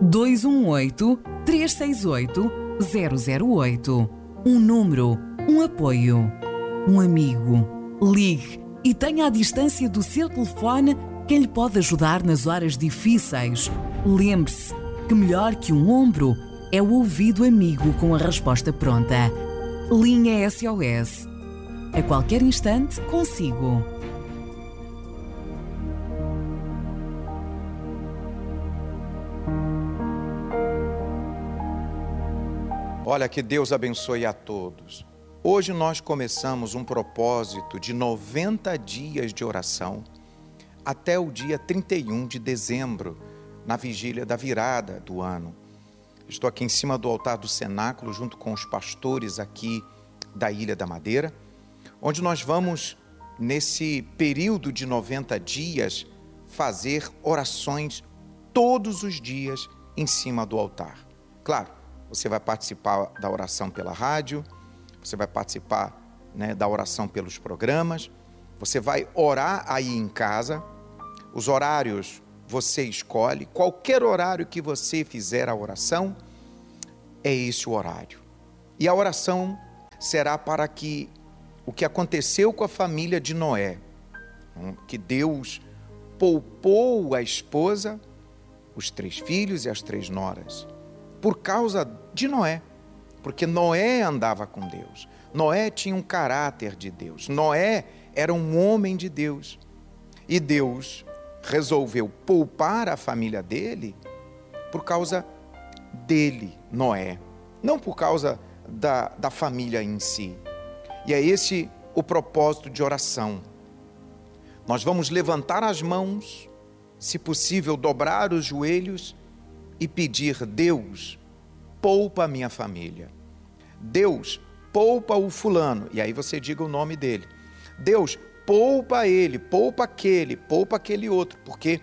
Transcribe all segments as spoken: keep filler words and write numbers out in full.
dois um oito, três seis oito, zero zero oito. Um número, um apoio, um amigo. Ligue e tenha à distância do seu telefone quem lhe pode ajudar nas horas difíceis. Lembre-se que melhor que um ombro é o ouvido amigo com a resposta pronta. Linha S O S. A qualquer instante, consigo. Olha, que Deus abençoe a todos. Hoje nós começamos um propósito de noventa dias de oração até o dia trinta e um de dezembro, na vigília da virada do ano. Estou aqui em cima do altar do cenáculo, junto com os pastores aqui da Ilha da Madeira, onde nós vamos, nesse período de noventa dias, fazer orações todos os dias em cima do altar. Claro, você vai participar da oração pela rádio, você vai participar, né, da oração pelos programas, você vai orar aí em casa. Os horários você escolhe, qualquer horário que você fizer a oração, é esse o horário. E a oração será para que o que aconteceu com a família de Noé, que Deus poupou a esposa, os três filhos e as três noras, por causa de Noé, porque Noé andava com Deus, Noé tinha um caráter de Deus, Noé era um homem de Deus, e Deus resolveu poupar a família dele por causa dele, Noé, não por causa da, da família em si. E é esse o propósito de oração. Nós vamos levantar as mãos, se possível dobrar os joelhos e pedir: Deus, poupa a minha família. Deus, poupa o fulano. E aí você diga o nome dele. Deus, poupa ele, poupa aquele, poupa aquele outro, porque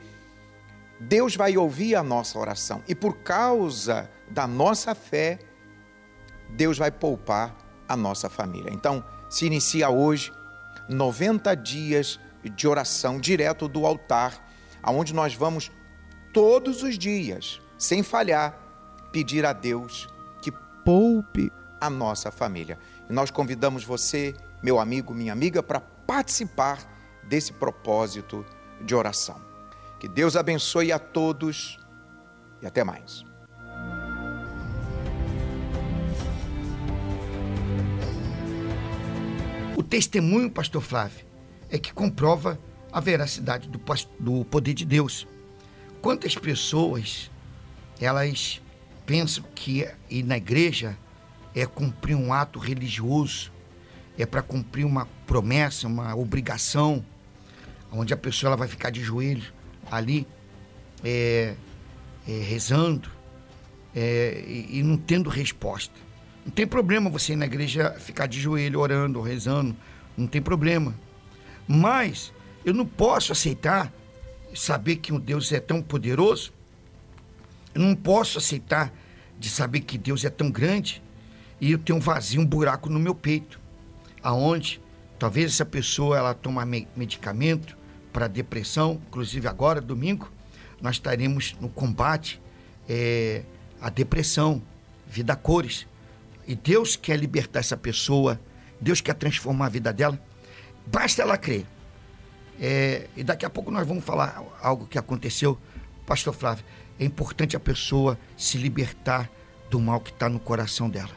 Deus vai ouvir a nossa oração. E por causa da nossa fé, Deus vai poupar a nossa família. Então, se inicia hoje noventa dias de oração direto do altar, aonde nós vamos todos os dias, sem falhar, pedir a Deus que poupe a nossa família. E nós convidamos você, meu amigo, minha amiga, para participar desse propósito de oração. Que Deus abençoe a todos e até mais. O testemunho, pastor Flávio, é que comprova a veracidade do, do poder de Deus. Quantas pessoas, elas pensam que ir na igreja é cumprir um ato religioso, é para cumprir uma promessa, uma obrigação, onde a pessoa ela vai ficar de joelhos ali, é, é, rezando, é, e, e não tendo resposta. Não tem problema você ir na igreja ficar de joelho, orando, rezando, não tem problema. Mas eu não posso aceitar, saber que um Deus é tão poderoso, eu não posso aceitar de saber que Deus é tão grande e eu tenho um vazio, um buraco no meu peito, aonde talvez essa pessoa ela toma medicamento para depressão. Inclusive agora, domingo, nós estaremos no combate é, à depressão, Vida Cores. E Deus quer libertar essa pessoa, Deus quer transformar a vida dela, basta ela crer. É, e daqui a pouco nós vamos falar algo que aconteceu. Pastor Flávio, é importante a pessoa se libertar do mal que está no coração dela.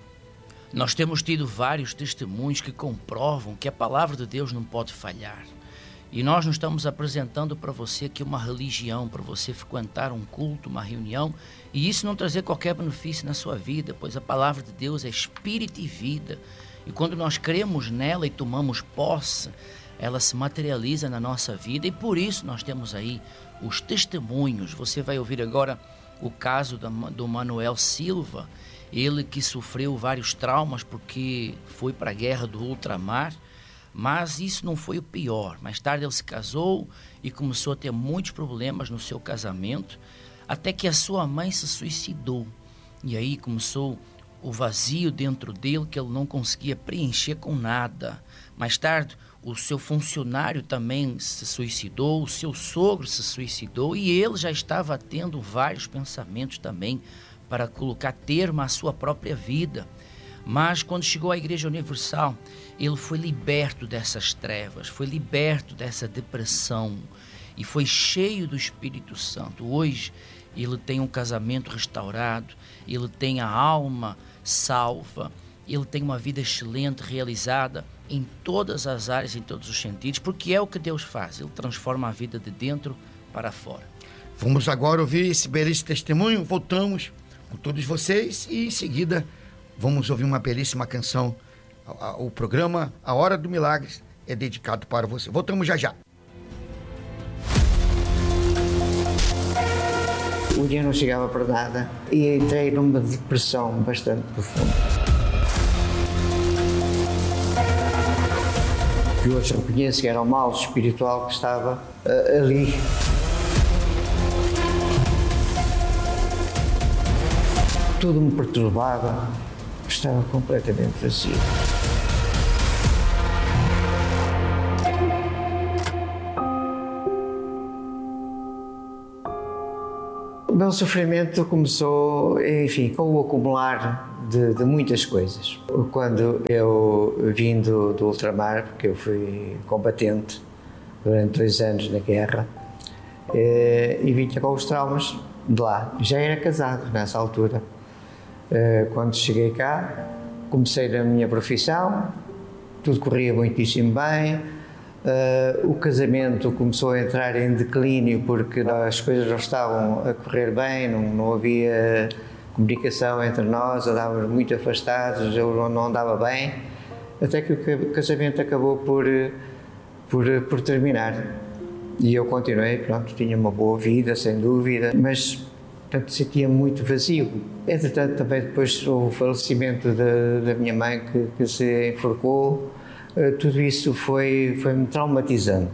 Nós temos tido vários testemunhos que comprovam que a palavra de Deus não pode falhar. E nós não estamos apresentando para você aqui uma religião, para você frequentar um culto, uma reunião, e isso não trazer qualquer benefício na sua vida, pois a palavra de Deus é espírito e vida. E quando nós cremos nela e tomamos posse, ela se materializa na nossa vida, e por isso nós temos aí os testemunhos. Você vai ouvir agora o caso do Manuel Silva, ele que sofreu vários traumas porque foi para a guerra do ultramar, mas isso não foi o pior. Mais tarde ele se casou e começou a ter muitos problemas no seu casamento, até que a sua mãe se suicidou. E aí começou o vazio dentro dele que ele não conseguia preencher com nada. Mais tarde, o seu funcionário também se suicidou, o seu sogro se suicidou e ele já estava tendo vários pensamentos também para colocar termo à sua própria vida. Mas quando chegou à Igreja Universal, ele foi liberto dessas trevas, foi liberto dessa depressão e foi cheio do Espírito Santo. Hoje ele tem um casamento restaurado, ele tem a alma salva, ele tem uma vida excelente, realizada em todas as áreas, em todos os sentidos, porque é o que Deus faz, ele transforma a vida de dentro para fora. Vamos agora ouvir esse belíssimo testemunho, voltamos com todos vocês e em seguida vamos ouvir uma belíssima canção. O programa A Hora do Milagre é dedicado para você. Voltamos já já. O dia não chegava para nada e entrei numa depressão bastante profunda. Que hoje reconheço que era o mal espiritual que estava uh, ali. Tudo me perturbava, estava completamente vazio. O meu sofrimento começou, enfim, com o acumular de, de muitas coisas. Quando eu vim do, do ultramar, porque eu fui combatente durante dois anos na guerra, e, e vinha com os traumas de lá. Já era casado nessa altura. Quando cheguei cá, comecei na minha profissão, tudo corria muitíssimo bem. Uh, o casamento começou a entrar em declínio porque as coisas não estavam a correr bem, não, não havia comunicação entre nós, andávamos muito afastados, eu não, não andava bem, até que o casamento acabou por, por, por terminar. E eu continuei, pronto, tinha uma boa vida, sem dúvida, mas portanto, sentia muito vazio. Entretanto, também depois o falecimento da, da minha mãe que, que se enforcou, tudo isso foi, foi-me traumatizando.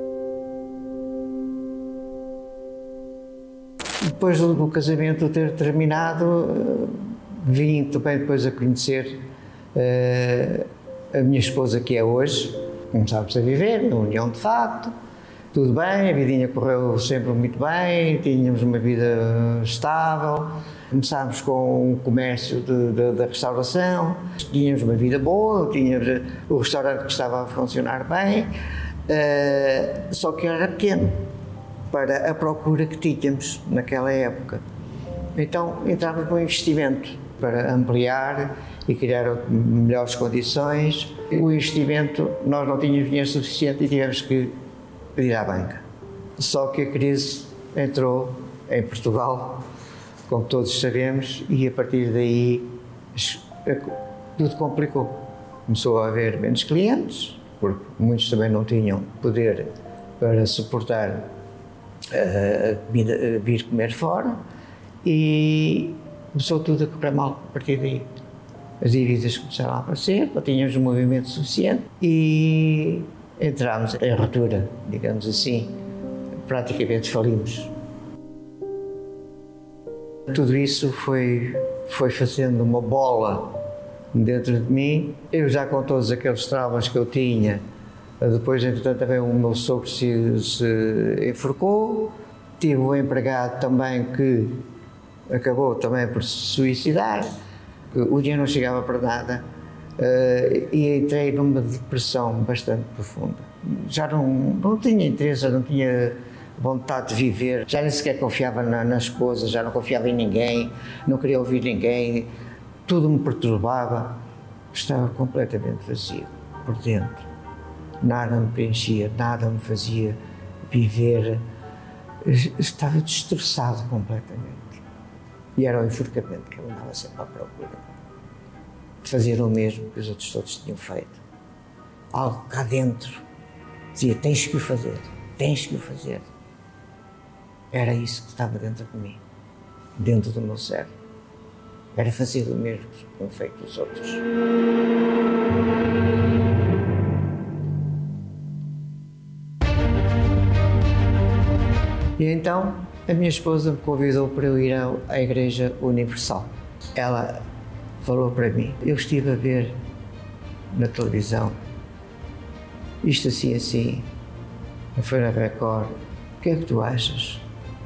Depois do, do casamento ter terminado, vim também depois a conhecer uh, a minha esposa que é hoje. Começámos a viver, uma união de facto, tudo bem, a vidinha correu sempre muito bem, tínhamos uma vida estável. Começámos com o comércio de, de, da restauração, tínhamos uma vida boa, tínhamos o restaurante que estava a funcionar bem, uh, só que era pequeno para a procura que tínhamos naquela época. Então entramos no investimento para ampliar e criar melhores condições. O investimento, nós não tínhamos dinheiro suficiente e tivemos que pedir à banca. Só que a crise entrou em Portugal, como todos sabemos, e a partir daí tudo complicou. Começou a haver menos clientes, porque muitos também não tinham poder para suportar a comida, a vir comer fora, e começou tudo a correr mal a partir daí. As dívidas começaram a aparecer, não tínhamos um movimento suficiente e entramos em ruptura, digamos assim, praticamente falimos. Tudo isso foi, foi fazendo uma bola dentro de mim. Eu já com todos aqueles traumas que eu tinha, depois entretanto também o meu sogro se, se enforcou, tive um empregado também que acabou também por se suicidar, o dinheiro não chegava para nada e entrei numa depressão bastante profunda. Já não, não tinha interesse, não tinha vontade de viver, já nem sequer confiava na, na esposa, já não confiava em ninguém, não queria ouvir ninguém, tudo me perturbava, estava completamente vazio por dentro, nada me preenchia, nada me fazia viver, estava destroçado completamente. E era o enforcamento que eu andava sempre à procura, de fazer o mesmo que os outros todos tinham feito. Algo cá dentro dizia, tens que o fazer, tens que o fazer. Era isso que estava dentro de mim, dentro do meu cérebro. Era fazer o mesmo que tinham feito os outros. E então a minha esposa me convidou para eu ir à Igreja Universal. Ela falou para mim, eu estive a ver na televisão isto assim, assim, foi na Record, o que é que tu achas?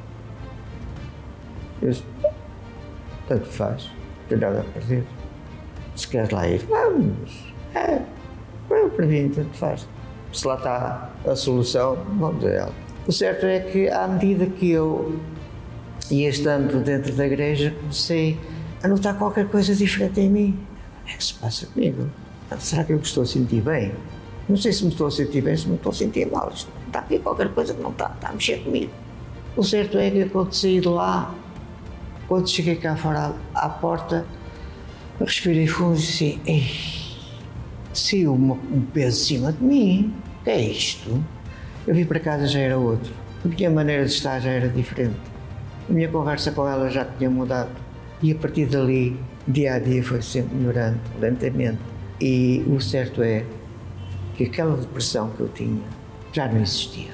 Eu disse, tanto faz, não tenho nada a perder. Se queres lá ir, vamos. É, para mim, tanto faz. Se lá está a solução, vamos a ela. O certo é que, à medida que eu ia estando dentro da igreja, comecei a notar qualquer coisa diferente em mim. O que é que se passa comigo? Será que eu me estou a sentir bem? Não sei se me estou a sentir bem, se me estou a sentir mal. Está aqui qualquer coisa que não está, está a mexer comigo. O certo é que quando saí de lá, quando cheguei cá fora à, à porta, respirei fundo e disse assim, ei, saiu um peso em cima de mim, o que é isto? Eu vim para casa já era outro, a minha maneira de estar já era diferente, a minha conversa com ela já tinha mudado e a partir dali, dia a dia foi sempre melhorando, lentamente, e o certo é que aquela depressão que eu tinha já não existia.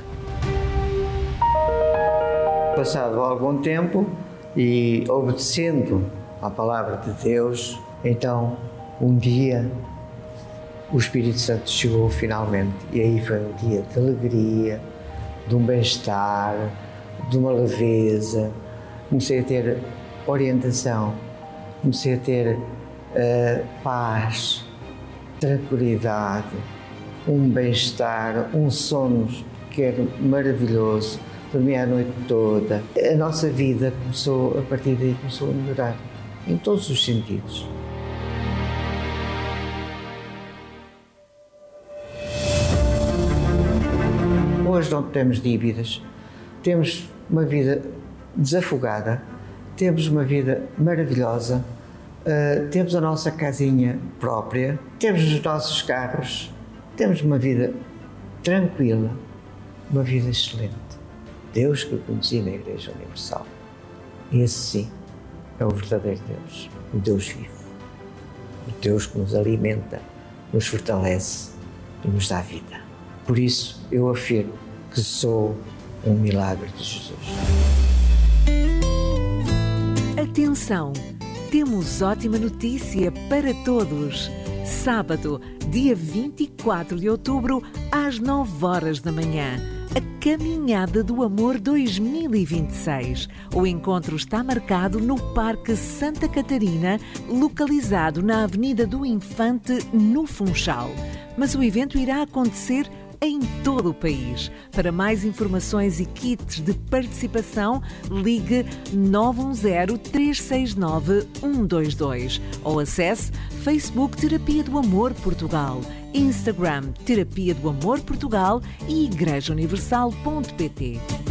Passado algum tempo e obedecendo à palavra de Deus, então um dia o Espírito Santo chegou finalmente e aí foi um dia de alegria, de um bem-estar, de uma leveza. Comecei a ter orientação, comecei a ter uh, paz, tranquilidade, um bem-estar, um sono que era maravilhoso, dormia a noite toda. A nossa vida começou, a partir daí, começou a melhorar, em todos os sentidos. Hoje não temos dívidas, temos uma vida desafogada, temos uma vida maravilhosa, uh, temos a nossa casinha própria, temos os nossos carros, temos uma vida tranquila, uma vida excelente. Deus que eu conheci na Igreja Universal, esse sim é o verdadeiro Deus, o Deus vivo, o Deus que nos alimenta, nos fortalece e nos dá vida. Por isso eu afirmo que sou um milagre de Jesus. Atenção! Temos ótima notícia para todos. Sábado, dia vinte e quatro de outubro, às nove horas da manhã. A Caminhada do Amor dois mil e vinte e seis. O encontro está marcado no Parque Santa Catarina, localizado na Avenida do Infante, no Funchal. Mas o evento irá acontecer em todo o país. Para mais informações e kits de participação, ligue nove um zero, três seis nove, um dois dois ou acesse Facebook Terapia do Amor Portugal, Instagram Terapia do Amor Portugal e igreja universal ponto pt.